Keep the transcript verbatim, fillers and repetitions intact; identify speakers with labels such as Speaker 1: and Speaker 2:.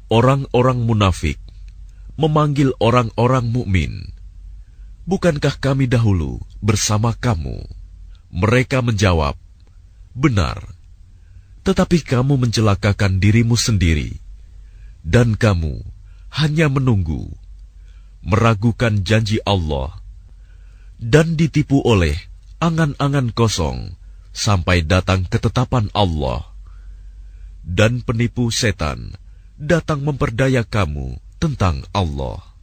Speaker 1: orang-orang munafik memanggil orang-orang mukmin, "Bukankah kami dahulu bersama kamu?" Mereka menjawab, "Benar, tetapi kamu mencelakakan dirimu sendiri, dan kamu hanya menunggu, meragukan janji Allah, dan ditipu oleh angan-angan kosong sampai datang ketetapan Allah. Dan penipu setan datang memperdaya kamu tentang Allah."